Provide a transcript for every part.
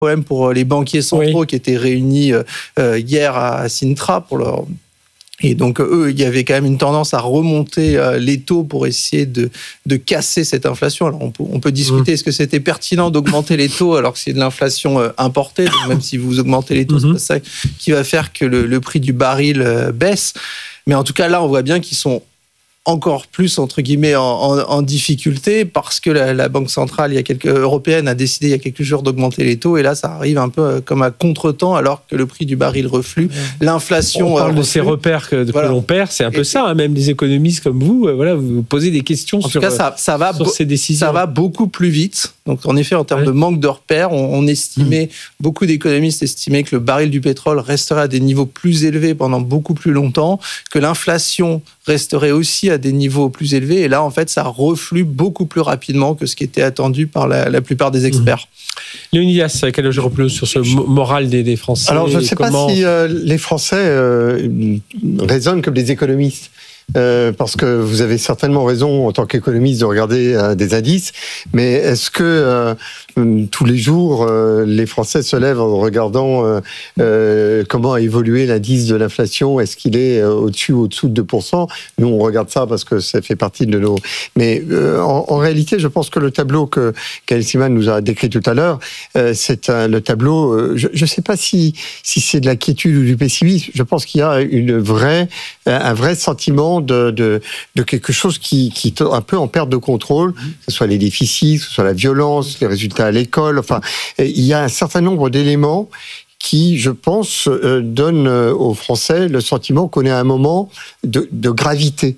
problème pour les banquiers centraux qui étaient réunis hier à Sintra pour leur... Et donc, eux, il y avait quand même une tendance à remonter les taux pour essayer de casser cette inflation. Alors, on peut discuter, est-ce que c'était pertinent d'augmenter les taux alors que c'est de l'inflation importée? Donc, même si vous augmentez les taux, c'est pas ça qui va faire que le prix du baril baisse. Mais en tout cas, là, on voit bien qu'ils sont encore plus, entre guillemets, en difficulté parce que la Banque centrale européenne a décidé il y a quelques jours d'augmenter les taux et là, ça arrive un peu comme à contre-temps alors que le prix du baril reflue. L'inflation... On parle de ces repères que l'on perd, c'est un peu ça, hein, même les économistes comme vous, vous posez des questions sur ces décisions. Ça va beaucoup plus vite. Donc, en effet, en termes de manque de repères, on estimait, beaucoup d'économistes estimaient que le baril du pétrole resterait à des niveaux plus élevés pendant beaucoup plus longtemps, que l'inflation resterait aussi à des niveaux plus élevés. Et là, en fait, ça reflue beaucoup plus rapidement que ce qui était attendu par la plupart des experts. Léonidas, quel je replose sur ce moral des Français? Alors, je ne sais pas si les Français raisonnent comme des économistes. Parce que vous avez certainement raison en tant qu'économiste de regarder des indices, mais est-ce que tous les jours les Français se lèvent en regardant comment a évolué l'indice de l'inflation? Est-ce qu'il est au-dessus ou au-dessous de 2%? Nous, on regarde ça parce que ça fait partie de nos... Mais en réalité, je pense que le tableau que Gaël Simon nous a décrit tout à l'heure, c'est le tableau... Je ne sais pas si c'est de l'inquiétude ou du pessimisme. Je pense qu'il y a un vrai sentiment de quelque chose qui est un peu en perte de contrôle, que ce soit les déficits, que ce soit la violence, les résultats à l'école. Enfin, il y a un certain nombre d'éléments qui, je pense, donnent aux Français le sentiment qu'on est à un moment de gravité.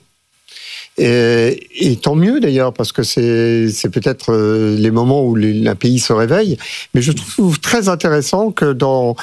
Et tant mieux d'ailleurs, parce que c'est peut-être les moments où un pays se réveille. Mais je trouve très intéressant que dans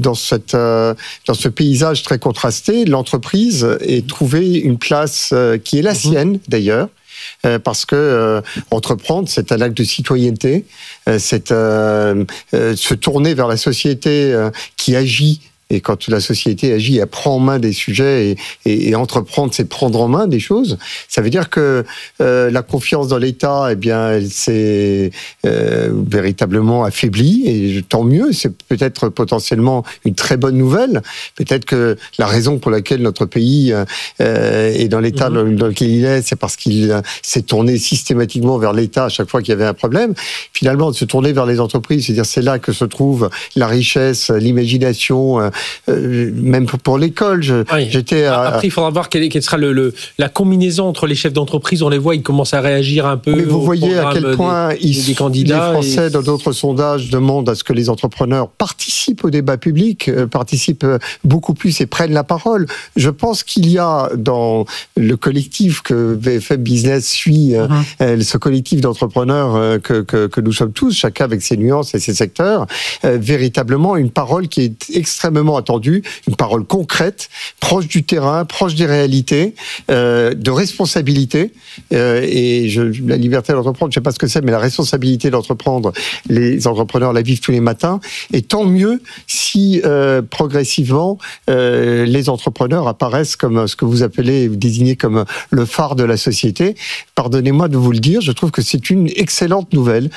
ce paysage très contrasté, l'entreprise ait trouvé une place qui est la sienne d'ailleurs. Parce que entreprendre, c'est un acte de citoyenneté, c'est se tourner vers la société qui agit. Et quand la société agit, elle prend en main des sujets et entreprendre, c'est prendre en main des choses. Ça veut dire que la confiance dans l'État, eh bien, elle s'est véritablement affaiblie. Et tant mieux, c'est peut-être potentiellement une très bonne nouvelle. Peut-être que la raison pour laquelle notre pays est dans l'état dans lequel il est, c'est parce qu'il s'est tourné systématiquement vers l'État à chaque fois qu'il y avait un problème. Finalement, de se tourner vers les entreprises, c'est-à-dire c'est là que se trouve la richesse, l'imagination. Même pour l'école, j'étais... Après, il faudra voir quelle sera la combinaison entre les chefs d'entreprise. On les voit, ils commencent à réagir un peu. Mais vous voyez à quel point des candidats, les Français, dans d'autres sondages, demandent à ce que les entrepreneurs participent au débat public, participent beaucoup plus et prennent la parole. Je pense qu'il y a dans le collectif que BFM Business suit, ce collectif d'entrepreneurs que nous sommes tous, chacun avec ses nuances et ses secteurs, véritablement une parole qui est extrêmement attendue, une parole concrète, proche du terrain, proche des réalités, de responsabilité. Et la liberté d'entreprendre, je ne sais pas ce que c'est, mais la responsabilité d'entreprendre, les entrepreneurs la vivent tous les matins. Et tant mieux si progressivement les entrepreneurs apparaissent comme ce que vous désignez comme le phare de la société. Pardonnez-moi de vous le dire, je trouve que c'est une excellente nouvelle.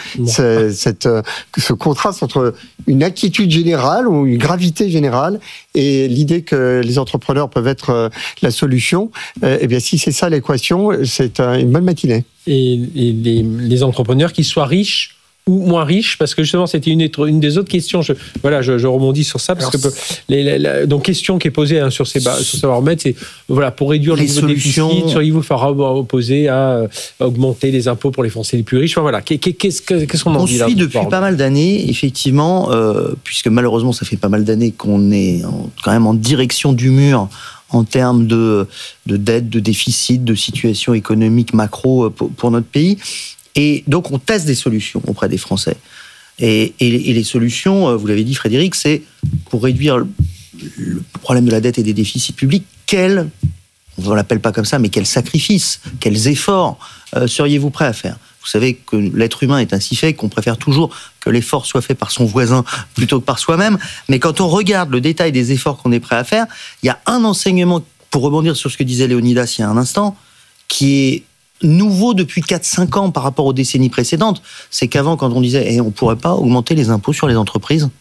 Ce contraste entre une inquiétude générale ou une gravité générale et l'idée que les entrepreneurs peuvent être la solution, eh bien, si c'est ça l'équation, c'est une bonne matinée. Et les entrepreneurs, qu'ils soient riches ou moins riches, parce que justement c'était une des autres questions. Je rebondis sur ça parce que donc question qui est posée sur Savoir-Mettre, c'est pour réduire le niveau de déficit, seriez-vous opposé à augmenter les impôts pour les Français les plus riches? Qu'est-ce qu'on en dit là? On suit depuis pas mal d'années, effectivement, puisque malheureusement ça fait pas mal d'années qu'on est quand même en direction du mur en termes de dette, de déficit, de situation économique macro pour notre pays. Et donc, on teste des solutions auprès des Français. Et les solutions, vous l'avez dit, Frédéric, c'est pour réduire le problème de la dette et des déficits publics, on ne l'appelle pas comme ça, mais quels sacrifices, quels efforts seriez-vous prêts à faire? Vous savez que l'être humain est ainsi fait qu'on préfère toujours que l'effort soit fait par son voisin plutôt que par soi-même. Mais quand on regarde le détail des efforts qu'on est prêt à faire, il y a un enseignement, pour rebondir sur ce que disait Léonidas il y a un instant, qui est nouveau depuis 4-5 ans par rapport aux décennies précédentes. C'est qu'avant, quand on disait on ne pourrait pas augmenter les impôts sur les entreprises,